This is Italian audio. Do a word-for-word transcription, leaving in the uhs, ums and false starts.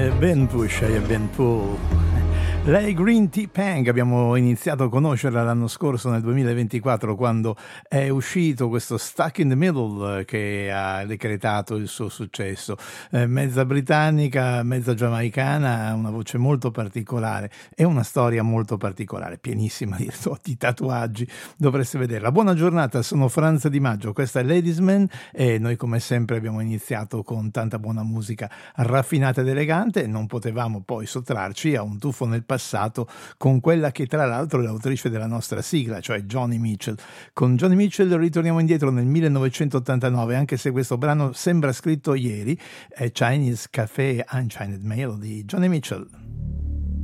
E ben push e ben pull. Lei Green Tea Pang, abbiamo iniziato a conoscerla l'anno scorso nel duemilaventiquattro quando è uscito questo Stuck in the Middle che ha decretato il suo successo. Eh, mezza britannica, mezza giamaicana, una voce molto particolare e una storia molto particolare, pienissima di, di tatuaggi, dovreste vederla. Buona giornata, sono Franza Di Maggio, questa è Ladies Man e noi come sempre abbiamo iniziato con tanta buona musica raffinata ed elegante e non potevamo poi sottrarci a un tuffo nel passato passato con quella che tra l'altro è l'autrice della nostra sigla, cioè Joni Mitchell. Con Joni Mitchell ritorniamo indietro nel millenovecentottantanove, anche se questo brano sembra scritto ieri, è Chinese Café Unchained Melody, Joni Mitchell.